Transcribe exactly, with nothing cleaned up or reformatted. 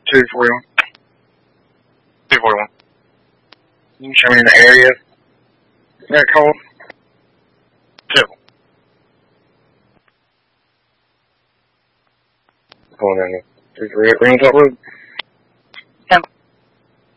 two forty-one. two forty-one. You can show me the area. That called? Two. Going down there. Three three eight Round Top Road.